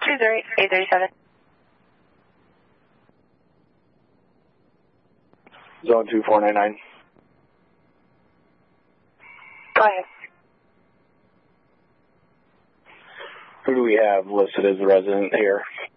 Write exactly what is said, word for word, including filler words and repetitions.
two zero eight, eight three seven. Zone two four nine nine. Go ahead. Who do we have listed as the resident here?